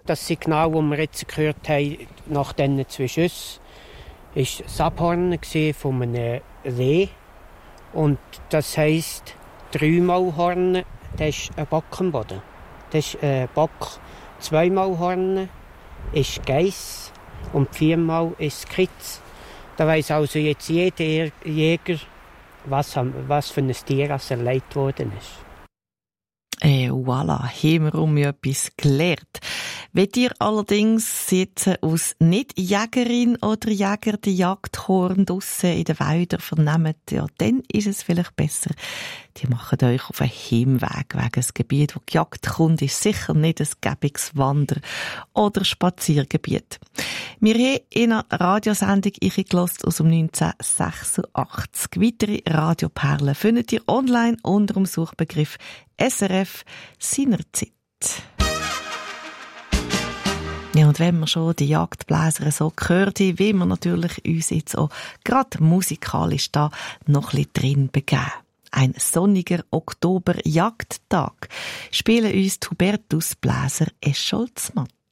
Das Signal, das wir jetzt gehört haben, nach diesen 2 Schüssen, war das Abhornen von einem Reh. Und das heisst, 3-mal Hornen, das ist ein Bock am Boden. Das ist ein Bock. 2-mal Hornen ist Geiss und 4-mal ist Kitz. Da weiss also jetzt jeder Jäger, was für ein Tier erlegt worden ist. Voilà, haben wir um etwas gelernt. Wenn ihr allerdings jetzt als Nicht-Jägerin oder Jäger die Jagdhorn draussen in den Wäldern vernehmt, ja, dann ist es vielleicht besser, die machen euch auf einen Heimweg wegen das Gebiet, wo gejagt kommt, ist sicher nicht ein gäbiges Wander- oder Spaziergebiet. Wir haben in einer Radiosendung eingelassen aus dem 1986. Weitere Radioperlen findet ihr online unter dem Suchbegriff SRF seinerzeit. Ja, und wenn wir schon die Jagdbläser so gehört haben, wie wir natürlich uns jetzt auch gerade musikalisch da noch ein bisschen drin begeben. Ein sonniger Oktober-Jagdtag spielen uns die Hubertusbläser Escholzmatt.